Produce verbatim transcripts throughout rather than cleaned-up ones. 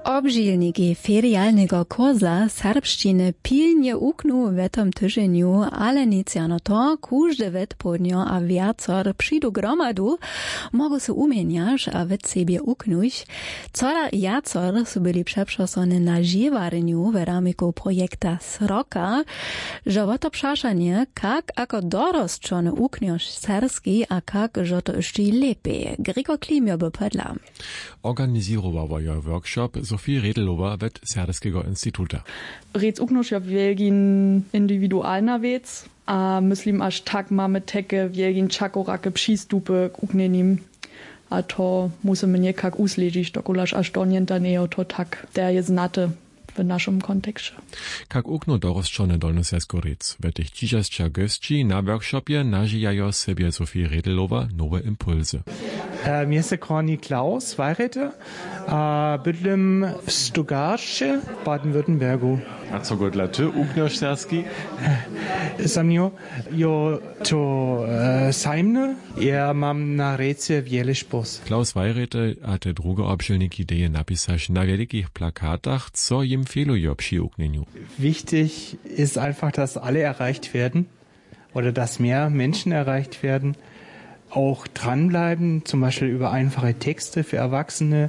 Obžilniki ferialnego kurza serbszczyny pilnie uknu w tym tygodniu, ale nic jano to, każdy odpodnio a wiacer przyjdu gromadu, mogą się umieniać a w sobie uknąć. Coraz jacer są byli przeprzesony na żywarniu w ramiku projekta Sroka, że o to przeszanie, jak jako dorosczony ukniesz serski, a jak, że to jeszcze lepiej. Gregor Klimio by podla. Organizowała ja workshop Sophie Redelowa wet Serskiego Instytuta. Rec uknoš ja wielgin indywidualna wiec, a myslím aż tak mamy teke wielgin czakorake przystupy k uknenim. A to musimy niekak usledzić, dokulaż aż do nientaneo to tak der je znate w naszym kontekście. Jak ukno dorosczone Dolnosersko Rec, wetych dzisiejsza gości na workshopie nażyjają sobie Sophie Redelowa nowe impulsy. Uh, mir ist Corny Klaus, Weirete, a bydlem w Stugarcie, Baden-Württembergu. A co go dla ty ukniesz serski? Samnio, jo to uh, sajmne, ja mam na rece wiele Spaß. Klaus Weirete a te druge obszilnik Idee napisać na wielkich plakatach, co im fehluje przy uknieniu. Wichtig ist einfach, dass alle erreicht werden oder dass mehr Menschen erreicht werden. Auch dranbleiben, zum Beispiel über einfache Texte für Erwachsene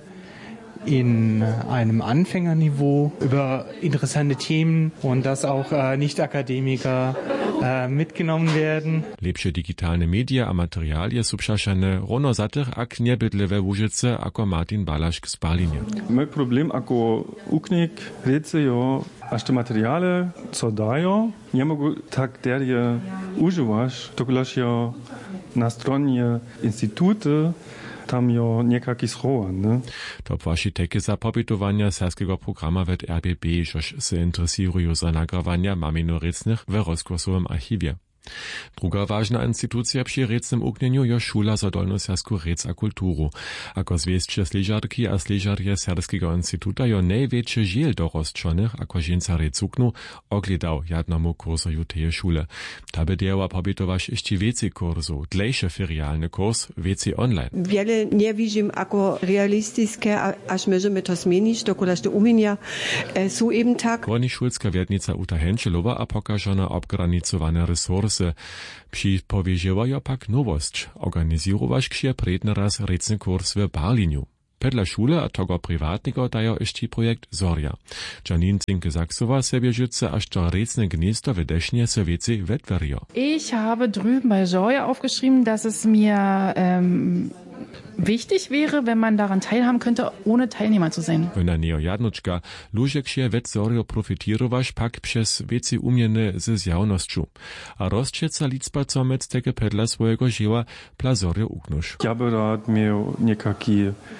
in einem Anfängerniveau, über interessante Themen und dass auch äh, Nicht-Akademiker äh, mitgenommen werden. Lepsze digitalne media a materialie są przeszane rono zatych ak niebydlewe Łużyce ako Martin Balašk z Berlinie. Mój problem ako uknik rece jo, aż te materiale co dają, nie mogą tak derje używać, dokulaż jo na stronie instytuty tam jo niekaki schowan, ne? To waši teke za popytowania serskiego programa wet R B B, żoż se interesują za nagrawania maminorecnych w rozkłosowym archiwie. Druga ważna instytucja przy recnym uknieniu je Szula za Dolnosersku Rec a kulturu. Ako zwieszcze sležarki a sležarje Serskiego Instytuta jo największy žiel dorosczonych, ako ženca recuknu, ogledał jadnemu kursoju teje szule. Ta bedieła pobytowaš jeszcze więcej kursów, dlejsze ferialny kurs, więcej online. Wiele nie widzim ako realistiskie, aż możemy to zmienić, dokulaż te umienia są eben tak. Groni szulska wiednica Uta Henschelowa a pokażona obgranicowane resursy. Przypowieziła pak nowość. Organizować się predny raz recny kurs w Berliniu. Pedla szule a tego prywatnego dają jeszcze projekt Zoria. Janine Zinke-Saxowa sobie życie aż to recne gniezdo w Desznie se wieci wetwerio. Ich habe drüben bei Zoria aufgeschrieben, dass es mir ähm, wichtig wäre, wenn man daran teilhaben könnte, ohne Teilnehmer zu sein. Wenn Neo Jadnoczka lužek się wet Zorio profitirować pak przez wieci umienne ze zjawnością. A rozcieca liczba co med teke pedla swojego żyła pla Zorio uknusz. Ja by rad miał niekaki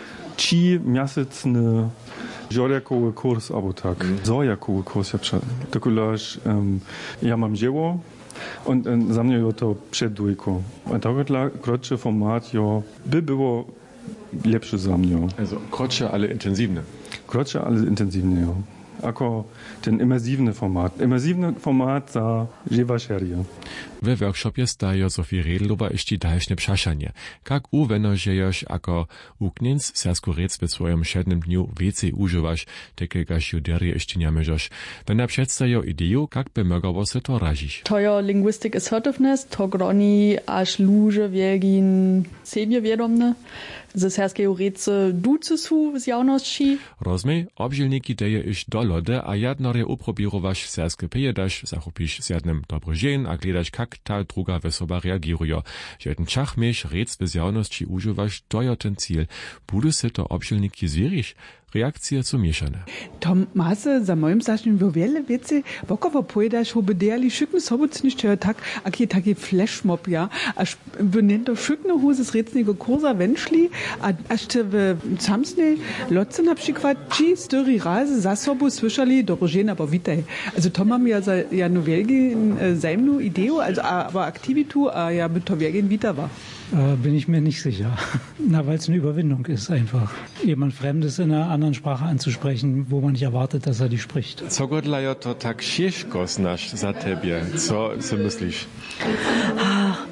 trzy miesięczny żoriakowy kurs, albo tak. Mm. Zoriakowy kurs, ja prze... Dokulaż um, ja mam dzieło, und äh, za mnie to przed dwójką. A tak dla krótszy format jo, by było lepsze za mnie. Also krótsze, ale intensywne. Krótsze, ale intensywne, jo. Ako ten imersywny format. Imersywny format za żywa seria. W workshopie staje Sophie Redelowa jeszcze dalsze przeszanie. Jak uwenożejesz ako uknienc Sersko Rec w swoim siedmym dniu więcej używasz, takiego juderie jeszcze nie możesz. Wenn przedstawią ideę, jak by mogło się to razić. To jo linguistic assertiveness, to groni aż luże wielgin siebie wiadomne. Ze Serskiego Rece duce su z javnosti. Rozumej, obžilniki deje iš do lode, a jadnore uprobirovaš serske pejedaš, zachopiš s jednym dobrožen, a gledaš, kak ta druga vesoba reagirujo. Že jeden čach meš rec bez javnosti uživaš, to je ten cíl. Budu se to obžilniki zveriš? Reakcje są mieszane. To masy za moim zdaniem w wiele wiece wokowo pojedasz, ho bederli szykne soboc nicht tak, aki taki flashmob, ja, aż benento szykne hose z recnego kursa wenszli, a aż te w samsnej lotce na przykład ci störi razy za sobą słyszeli dobrożena, aber witaj. Also to mam ja za ja no wielgi zajmnu ideę, also aber aktivitu, a ja by to wielgin wita war. Äh, bin ich mir nicht sicher. Na, weil es eine Überwindung ist, einfach jemand Fremdes in einer anderen Sprache anzusprechen, wo man nicht erwartet, dass er die spricht. Co go dla to tak ciężko znasz za tebie? Co, co myślisz?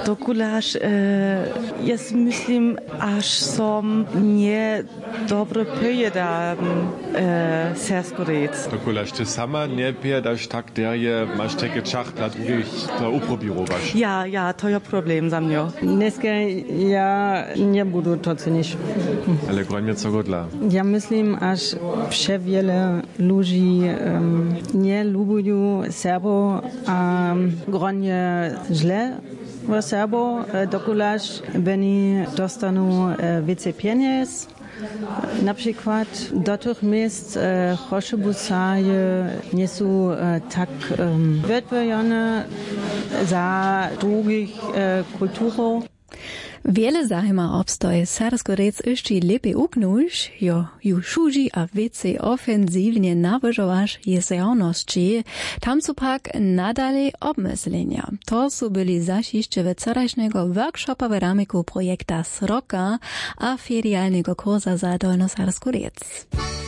Dokulaż, e, jest myślim, aż som nie dobre pojeda e, Serskorec. Dokulaż, ty sama nie pijadasz tak derje, masz takie czach dla drugich to uprobirować. Ja, ja, to jest problem za mnie. Dneska ja nie budu to cenić. Ale gronie co godla. Ja myślim, aż przewiele ludzi um, nie lubią Serbo, a gronie źle w Serbo. Dokulaż, beni dostaną więcej pieniędzy. Na przykład do tych miejsc e, choszybusaje nie są e, tak um, wytworzone za drugich e, kulturów. Wiele zajma obstoj Serskorec jeszcze lepiej uknąć, jo ju szudzi a więcej ofensywnie nawyżowasz jest jawności, tam są pak nadalej obmyslenia. To są byli zasiście wczorajszego workshopa w ramiku projekta Sroka a ferialnego kursa za Dolno Serskorec.